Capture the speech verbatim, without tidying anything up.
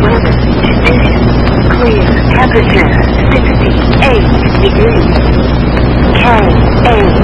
Weather conditions. Clear. Temperature sixty-eight degrees. K A